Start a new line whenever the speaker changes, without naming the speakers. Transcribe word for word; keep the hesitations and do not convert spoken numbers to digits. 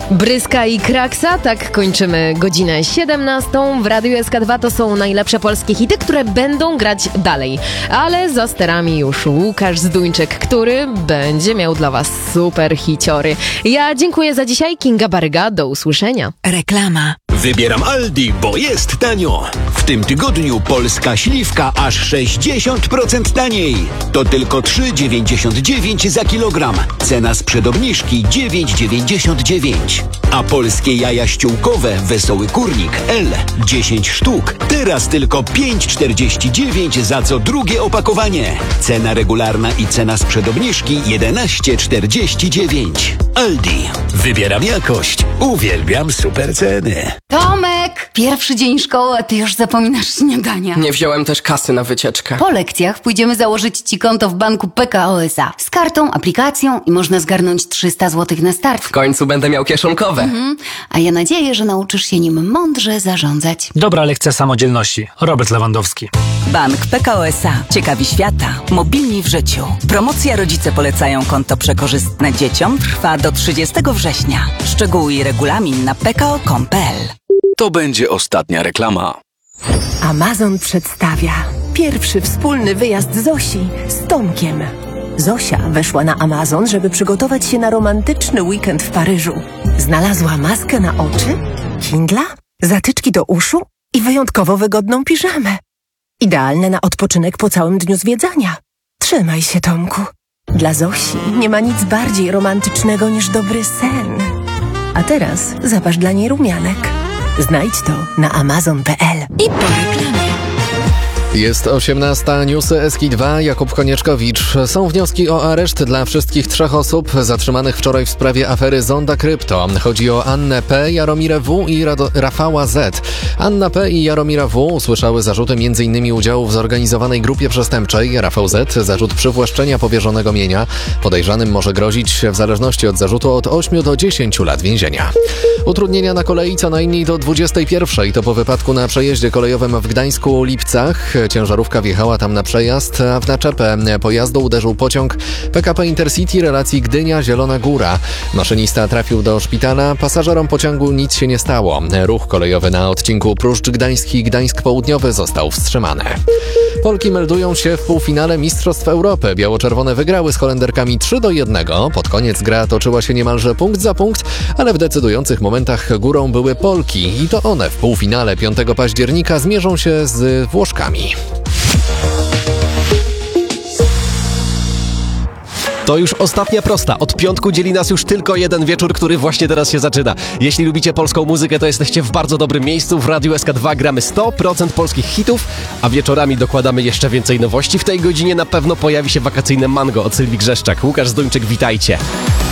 Bryska i Kraksa, tak kończymy godzinę siedemnastą. W Radiu S K dwa to są najlepsze polskie hity, które będą grać dalej. Ale za sterami już Łukasz Zduńczyk, który będzie miał dla was super hiciory. Ja dziękuję za dzisiaj. Kinga Baryga, do usłyszenia.
Reklama.
Wybieram Aldi, bo jest tanio. W tym tygodniu polska śliwka aż sześćdziesiąt procent taniej. To tylko trzy dziewięćdziesiąt dziewięć za kilogram. Cena sprzed obniżki dziewięć dziewięćdziesiąt dziewięć. A polskie jaja ściółkowe Wesoły Kurnik L dziesięć sztuk. Teraz tylko pięć czterdzieści dziewięć za co drugie opakowanie. Cena regularna i cena sprzed obniżki jedenaście czterdzieści dziewięć. Aldi. Wybieram jakość. Uwielbiam super ceny.
Tomek! Pierwszy dzień szkoły, a ty już zapominasz śniadania.
Nie wziąłem też kasy na wycieczkę.
Po lekcjach pójdziemy założyć ci konto w banku P K O S A. Z kartą, aplikacją i można zgarnąć trzysta złotych na start.
W końcu będę miał kieszonkowe.
Mhm. A ja nadzieję, że nauczysz się nim mądrze zarządzać.
Dobra lekcja samodzielności. Robert Lewandowski.
Bank P K O S A. Ciekawi świata. Mobilni w życiu. Promocja Rodzice polecają konto przekorzystne dzieciom trwa do trzydziestego września. Szczegóły i regulamin na p k o kropka com kropka p l.
To będzie ostatnia reklama.
Amazon przedstawia pierwszy wspólny wyjazd Zosi z Tomkiem. Zosia weszła na Amazon, żeby przygotować się na romantyczny weekend w Paryżu. Znalazła maskę na oczy, Kindla, zatyczki do uszu i wyjątkowo wygodną piżamę. Idealne na odpoczynek po całym dniu zwiedzania. Trzymaj się, Tomku. Dla Zosi nie ma nic bardziej romantycznego niż dobry sen. A teraz zapasz dla niej rumianek. Znajdź to na amazon kropka p l.
I po reklamie.
Jest osiemnasta, newsy S K dwa, Jakub Konieczkowicz. Są wnioski o areszt dla wszystkich trzech osób zatrzymanych wczoraj w sprawie afery Zonda Krypto. Chodzi o Annę P., Jaromirę W. i Rado- Rafała Z. Anna P. i Jaromira W. usłyszały zarzuty między innymi udziału w zorganizowanej grupie przestępczej. Rafał Z. zarzut przywłaszczenia powierzonego mienia. Podejrzanym może grozić w zależności od zarzutu od ośmiu do dziesięciu lat więzienia. Utrudnienia na kolei co najmniej do dwudziestej pierwszej. To po wypadku na przejeździe kolejowym w Gdańsku-Lipcach. Ciężarówka wjechała tam na przejazd, a w naczepę pojazdu uderzył pociąg P K P Intercity relacji Gdynia-Zielona Góra. Maszynista trafił do szpitala, pasażerom pociągu nic się nie stało. Ruch kolejowy na odcinku Pruszcz Gdański Gdańsk Południowy został wstrzymany. Polki meldują się w półfinale Mistrzostw Europy. Biało-czerwone wygrały z Holenderkami trzy do jednego. Pod koniec gra toczyła się niemalże punkt za punkt, ale w decydujących momentach górą były Polki i to one w półfinale piątego października zmierzą się z Włoszkami.
To już ostatnia prosta. Od piątku dzieli nas już tylko jeden wieczór, który właśnie teraz się zaczyna. Jeśli lubicie polską muzykę, to jesteście w bardzo dobrym miejscu. W Radiu S K dwa gramy sto procent polskich hitów, a wieczorami dokładamy jeszcze więcej nowości. W tej godzinie na pewno pojawi się wakacyjne mango od Sylwii Grzeszczak. Łukasz Zduńczyk, witajcie.